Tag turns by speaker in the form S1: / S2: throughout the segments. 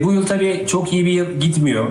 S1: Bu yıl tabii çok iyi bir yıl gitmiyor.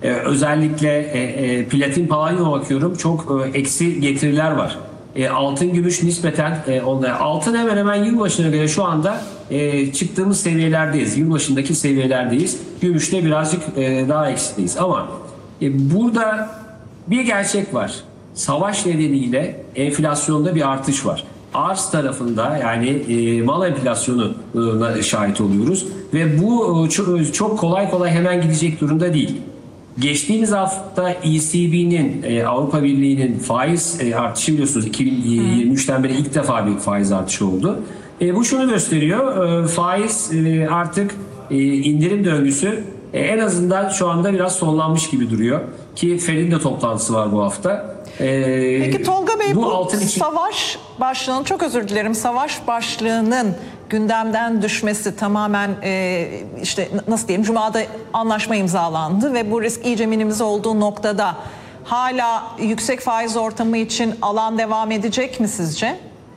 S1: Özellikle platin palladium'a bakıyorum, çok eksi getiriler var. Altın gümüş nispeten altın hemen hemen yılbaşına göre şu anda çıktığımız seviyelerdeyiz. Yılbaşındaki seviyelerdeyiz. Gümüşte birazcık daha eksideyiz. Ama burada bir gerçek var. Savaş nedeniyle enflasyonda bir artış var. Arz tarafında yani mal enflasyonuna şahit oluyoruz ve bu çok kolay kolay hemen gidecek durumda değil. Geçtiğimiz hafta ECB'nin Avrupa Birliği'nin faiz artışı biliyorsunuz 2023'ten beri ilk defa bir faiz artışı oldu. Bu şunu gösteriyor, faiz artık indirim döngüsü en azından şu anda biraz sonlanmış gibi duruyor ki Fed'in de toplantısı var bu hafta.
S2: Peki Tolga Bey, bu
S1: altın için...
S2: savaş başlığının, çok özür dilerim, savaş başlığının gündemden düşmesi tamamen işte nasıl diyeyim, Cuma'da anlaşma imzalandı ve bu risk iyice minimize olduğu noktada hala yüksek faiz ortamı için alan devam edecek mi sizce?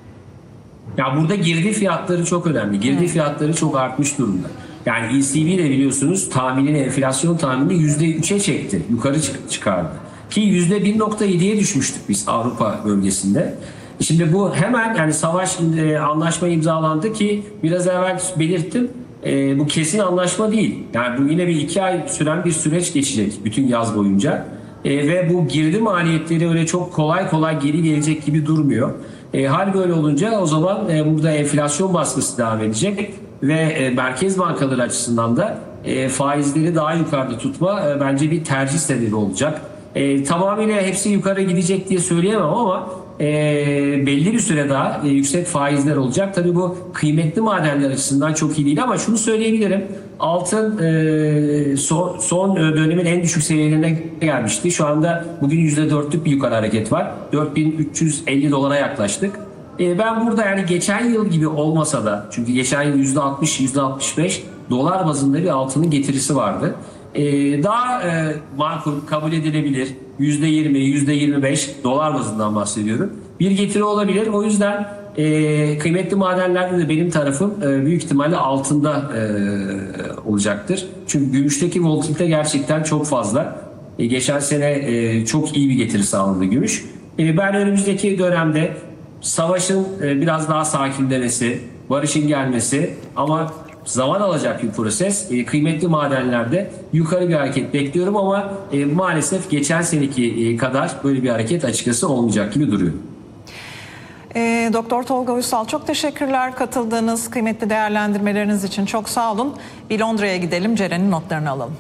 S1: Ya burada girdi fiyatları çok önemli. Girdi fiyatları çok artmış durumda. Yani ECB de biliyorsunuz tahminini, enflasyon tahminini %3'e çekti. Yukarı çıkardı. Ki %1.7'ye düşmüştük biz Avrupa bölgesinde. Şimdi bu hemen yani savaş anlaşma imzalandı ki biraz evvel belirttim. Bu kesin anlaşma değil. Yani bu yine bir 2 ay süren bir süreç geçecek bütün yaz boyunca. Ve bu girdi maliyetleri öyle çok kolay kolay geri gelecek gibi durmuyor. Hal böyle olunca o zaman burada enflasyon baskısı devam edecek ve merkez bankaları açısından da faizleri daha yukarıda tutma bence bir tercih sebebi olacak. Tamamıyla hepsi yukarı gidecek diye söyleyemem ama belli bir süre daha yüksek faizler olacak. Tabii bu kıymetli madenler açısından çok iyi değil ama şunu söyleyebilirim. Altın son dönemin en düşük seviyelerine gelmişti. Şu anda bugün %4'lük bir yukarı hareket var. 4.350 dolara yaklaştık. Ben burada yani geçen yıl gibi olmasa da, çünkü geçen yıl %60, %65 dolar bazında bir altının getirisi vardı. Daha makul, kabul edilebilir %20, %25 dolar bazından bahsediyorum. Bir getiri olabilir. O yüzden kıymetli madenlerde de benim tarafım büyük ihtimalle altında olacaktır. Çünkü gümüşteki volatilite gerçekten çok fazla. Geçen sene çok iyi bir getiri sağladı gümüş. Ben önümüzdeki dönemde savaşın biraz daha sakinlemesi, barışın gelmesi ama zaman alacak bir proses. Kıymetli madenlerde yukarı bir hareket bekliyorum ama maalesef geçen seneki kadar böyle bir hareket açıkçası olmayacak gibi duruyor.
S2: Doktor Tolga Uysal, çok teşekkürler katıldığınız kıymetli değerlendirmeleriniz için. Çok sağ olun. Bir Londra'ya gidelim, Ceren'in notlarını alalım.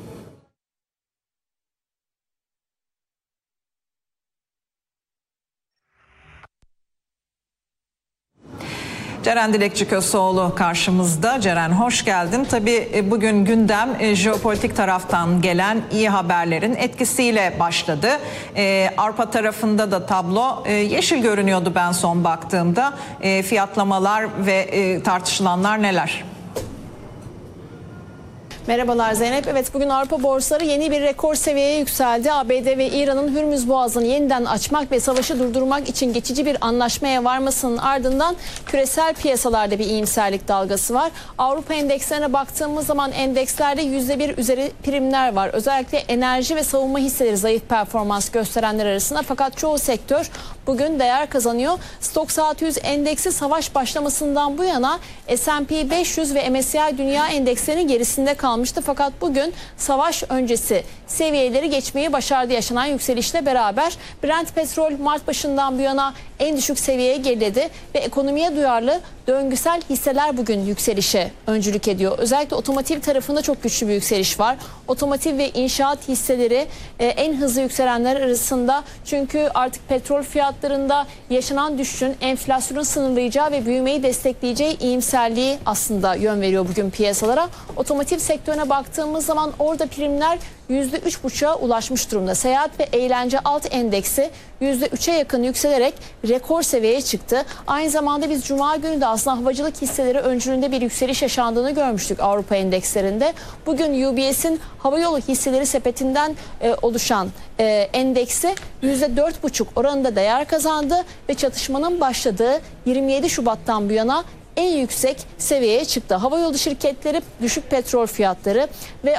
S2: Ceren Dilekçi Köseoğlu karşımızda. Ceren, hoş geldin. Tabii bugün gündem jeopolitik taraftan gelen iyi haberlerin etkisiyle başladı. Avrupa tarafında da tablo yeşil görünüyordu ben son baktığımda. Fiyatlamalar ve tartışılanlar neler?
S3: Merhabalar Zeynep. Evet, bugün Avrupa borsaları yeni bir rekor seviyeye yükseldi. ABD ve İran'ın Hürmüz Boğazı'nı yeniden açmak ve savaşı durdurmak için geçici bir anlaşmaya varmasının ardından küresel piyasalarda bir iyimserlik dalgası var. Avrupa endekslerine baktığımız zaman endekslerde %1 üzeri primler var. Özellikle enerji ve savunma hisseleri zayıf performans gösterenler arasında, fakat çoğu sektör bugün değer kazanıyor. Stoxx Saat 100 endeksi savaş başlamasından bu yana S&P 500 ve MSCI Dünya endekslerinin gerisinde kalmıştı. Fakat bugün savaş öncesi seviyeleri geçmeyi başardı yaşanan yükselişle beraber. Brent petrol Mart başından bu yana en düşük seviyeye geriledi ve ekonomiye duyarlı döngüsel hisseler bugün yükselişe öncülük ediyor. Özellikle otomotiv tarafında çok güçlü bir yükseliş var. Otomotiv ve inşaat hisseleri en hızlı yükselenler arasında, çünkü artık petrol fiyatlarında yaşanan düşüşün enflasyonu sınırlayacağı ve büyümeyi destekleyeceği iyimserliği aslında yön veriyor bugün piyasalara. Otomotiv sektörüne baktığımız zaman orada primler %3,5'a ulaşmış durumda. Seyahat ve eğlence alt endeksi %3'e yakın yükselerek rekor seviyeye çıktı. Aynı zamanda biz Cuma günü de aslında havacılık hisseleri öncülüğünde bir yükseliş yaşandığını görmüştük Avrupa endekslerinde. Bugün UBS'in havayolu hisseleri sepetinden oluşan endeksi %4,5 oranında değer kazandı ve çatışmanın başladığı 27 Şubat'tan bu yana en yüksek seviyeye çıktı. Havayolu şirketleri düşük petrol fiyatları ve